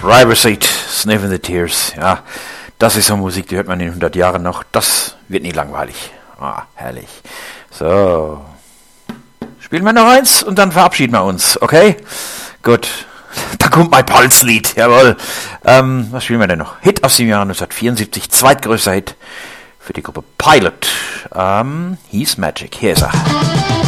Driver's Seat, Sniffing the Tears. Ja, das ist so Musik, die hört man in 100 Jahren noch. Das wird nie langweilig. Herrlich. So. Spielen wir noch eins und dann verabschieden wir uns, okay? Gut. Da kommt mein Pulslied, jawohl. Was spielen wir denn noch? Hit aus dem Jahr 1974, zweitgrößter Hit für die Gruppe Pilot. He's Magic. Hier ist er.